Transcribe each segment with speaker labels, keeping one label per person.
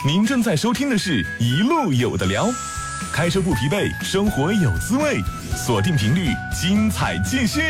Speaker 1: 您正在收听的是一路有的聊，开车不疲惫，生活有滋味，锁定频率，精彩继续。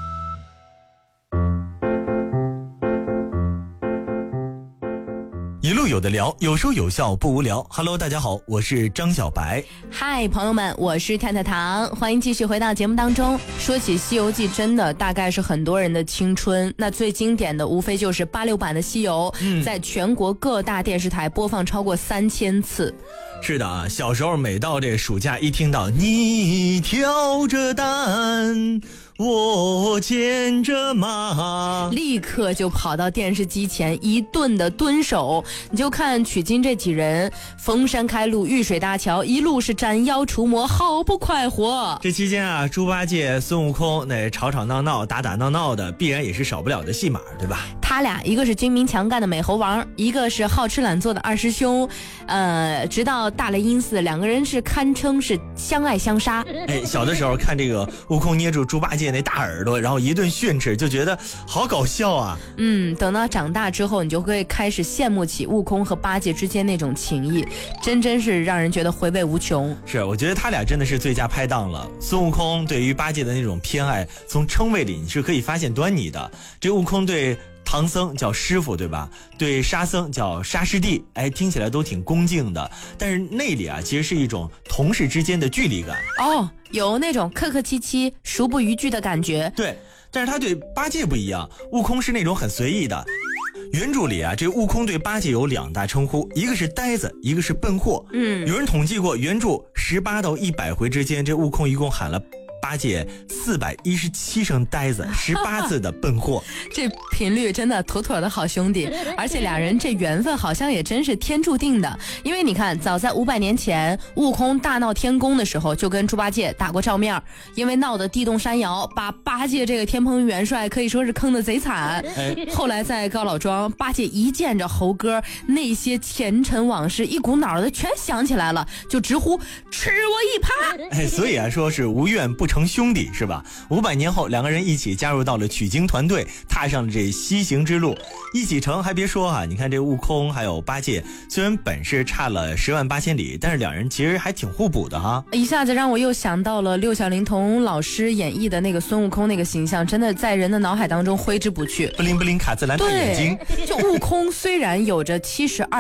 Speaker 2: 一路有的聊，有说有笑不无聊。Hello， 大家好，我是张小白。
Speaker 3: 嗨，朋友们，我是跳跳糖，欢迎继续回到节目当中。说起《西游记》，真的大概是很多人的青春。那最经典的无非就是86版的《西游》，在全国各大电视台播放超过3000次。
Speaker 2: 是的啊，小时候每到这暑假一听到你挑着担，我牵着马，
Speaker 3: 立刻就跑到电视机前一顿的蹲守。你就看取经这几人，逢山开路，遇水搭桥，一路是斩妖除魔，好不快活。
Speaker 2: 这期间啊，猪八戒、孙悟空那吵吵闹闹、打打闹闹的，必然也是少不了的戏码，对吧？
Speaker 3: 他俩一个是精明强干的美猴王，一个是好吃懒做的二师兄。直到大雷音寺，两个人是堪称是相爱相杀。
Speaker 2: 小的时候看这个悟空捏住猪八戒那大耳朵，然后一顿训斥，就觉得好搞笑啊。
Speaker 3: 等到长大之后，你就会开始羡慕起悟空和八戒之间那种情谊，真是让人觉得回味无穷。
Speaker 2: 是，我觉得他俩真的是最佳拍档了。孙悟空对于八戒的那种偏爱，从称谓里你是可以发现端倪的。这悟空对唐僧叫师傅，对吧？对沙僧叫沙师弟，听起来都挺恭敬的。但是内里啊，其实是一种同事之间的距离感。
Speaker 3: 有那种客客气气、熟不逾矩的感觉。
Speaker 2: 对，但是他对八戒不一样，悟空是那种很随意的。原著里啊，这悟空对八戒有2大称呼，一个是呆子，一个是笨货。有人统计过，原著18到100回之间，这悟空一共喊了八戒417声呆子，18次的笨货。
Speaker 3: 这频率真的妥妥的好兄弟，而且俩人这缘分好像也真是天注定的。因为你看，早在500年前，悟空大闹天宫的时候，就跟猪八戒打过照面，因为闹得地动山摇，把八戒这个天蓬元帅可以说是坑得贼惨。后来在高老庄，八戒一见着猴哥，那些前尘往事一股脑的全想起来了，就直呼吃我一耙。
Speaker 2: 所以啊，说是无怨不成兄弟，是吧？500年后，两个人一起加入到了取经团队，踏上了这西行之路，一起成。还别说啊，你看这悟空还有八戒，虽然本事差了10万8千里，但是两人其实还挺互补的哈。
Speaker 3: 一下子让我又想到了六小龄童老师演绎的那个孙悟空那个形象，真的在人的脑海当中挥之不去。
Speaker 2: 不灵不灵卡姿兰大眼睛。
Speaker 3: 就悟空虽然有着72